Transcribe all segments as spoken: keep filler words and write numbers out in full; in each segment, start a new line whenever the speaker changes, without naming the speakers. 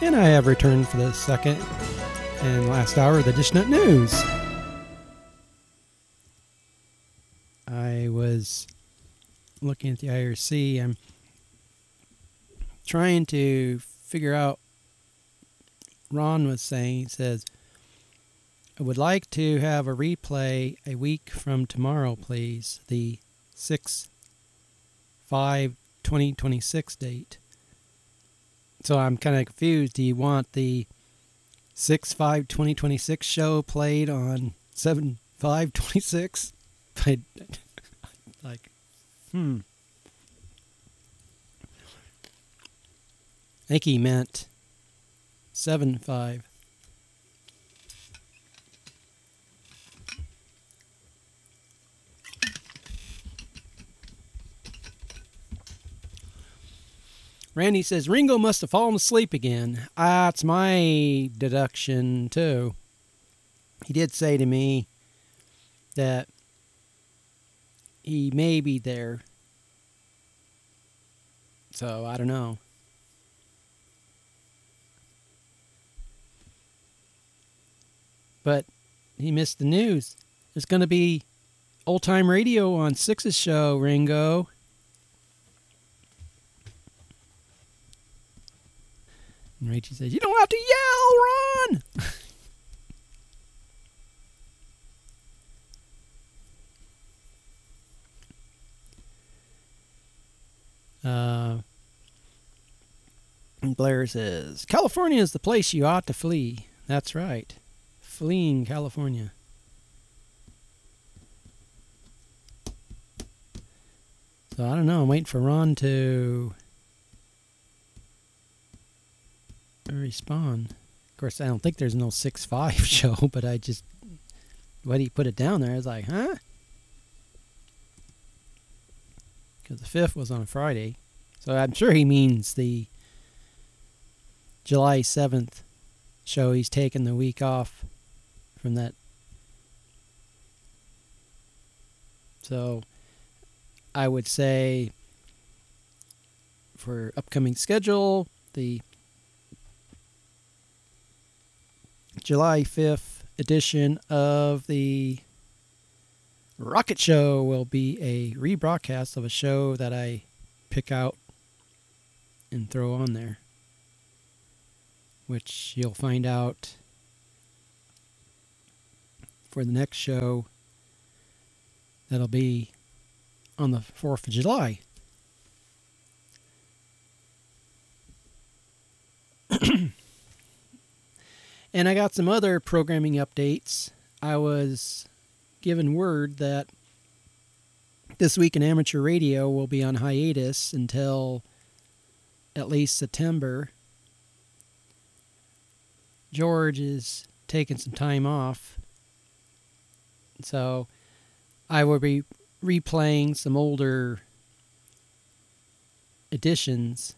And I have returned for the second and last hour of the Dish Nut News. I was looking at the I R C. I'm trying to figure out, Ron was saying, he says, I would like to have a replay a week from tomorrow, please. The six five twenty twenty-six date. So I'm kind of confused. Do you want the six five twenty twenty-six show played on seven five twenty-six? Like, hmm. I think he meant seven five. Randy says, Ringo must have fallen asleep again. That's my deduction, too. He did say to me that he may be there. So, I don't know. But he missed the news. There's going to be Old Time Radio on Six's show, Ringo. And Rachel says, you don't have to yell, Ron! uh, and Blair says, California is the place you ought to flee. That's right. Fleeing California. So I don't know. I'm waiting for Ron to respond. Of course, I don't think there's no six five show, but I just, what he put it down there, I was like, huh? Because the fifth was on a Friday. So I'm sure he means the July seventh show. He's taking the week off from that. So I would say for upcoming schedule, the July fifth edition of the Rocket Show will be a rebroadcast of a show that I pick out and throw on there, which you'll find out for the next show. That'll be on the fourth of July. And I got some other programming updates. I was given word that This Week in Amateur Radio will be on hiatus until at least September. George is taking some time off. So I will be replaying some older editions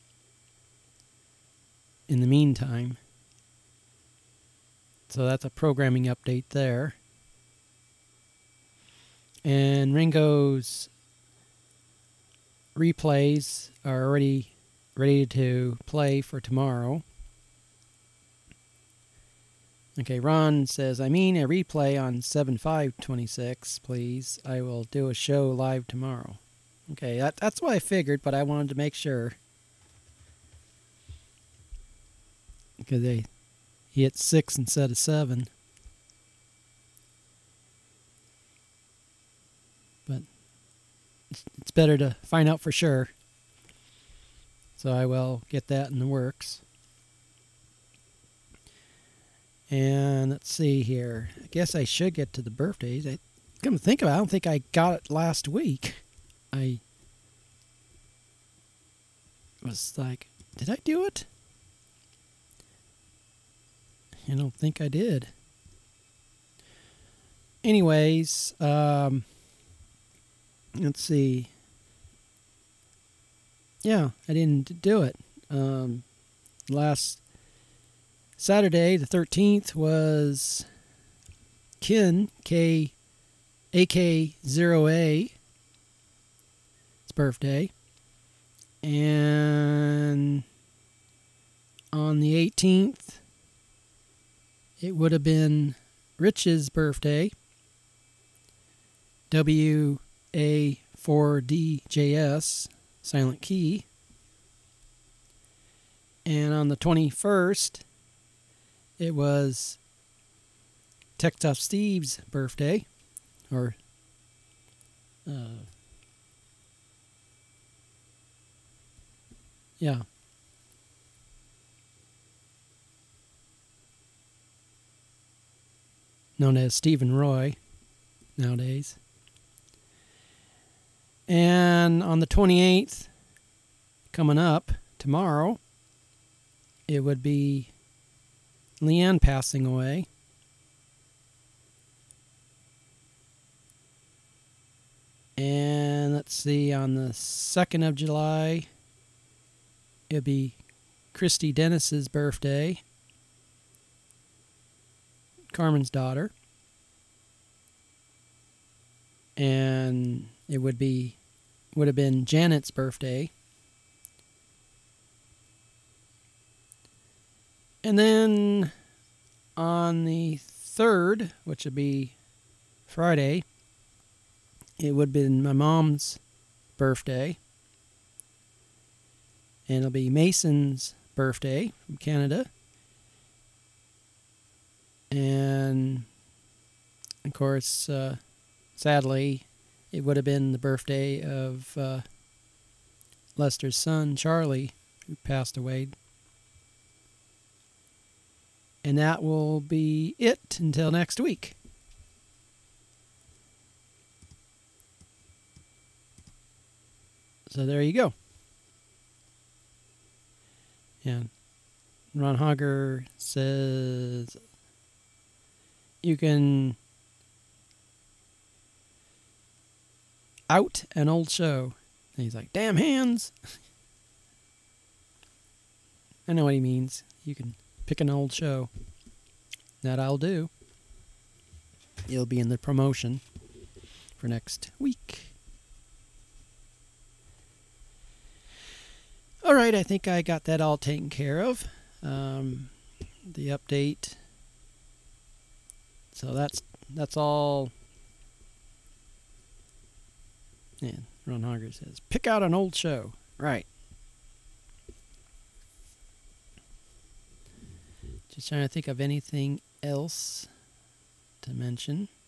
in the meantime. So that's a programming update there. And Ringo's replays are already ready to play for tomorrow. Okay, Ron says, I mean a replay on seven five twenty-six, please. I will do a show live tomorrow. Okay, that, that's what I figured, but I wanted to make sure. Because they, he hit six instead of seven. But it's better to find out for sure. So I will get that in the works. And let's see here. I guess I should get to the birthdays. I come to think of it, I don't think I got it last week. I was like, did I do it? I don't think I did. Anyways, um, let's see. Yeah, I didn't do it. Um, last Saturday, the thirteenth, was Ken, K, A K zero A, his birthday. And on the eighteenth, it would have been Rich's birthday. W A four D J S, silent key. And on the twenty-first, it was Tech Tough Steve's birthday. Or, uh, yeah. Known as Stephen Roy nowadays. And on the twenty-eighth, coming up tomorrow, it would be Leanne passing away. And let's see, on the second of July, it would be Christy Dennis's birthday, Carmen's daughter. And it would be would have been Janet's birthday. And then on the third, which would be Friday, it would have been my mom's birthday. And it'll be Mason's birthday from Canada. And, of course, uh, sadly, it would have been the birthday of uh, Lester's son, Charlie, who passed away. And that will be it until next week. So there you go. And Ron Hogger says you can out an old show. And he's like, damn hands. I know what he means. You can pick an old show. That I'll do. It'll be in the promotion for next week. All right, I think I got that all taken care of. Um, the update. So that's that's all. Yeah, Ron Hogger says, pick out an old show. Right. Just trying to think of anything else to mention.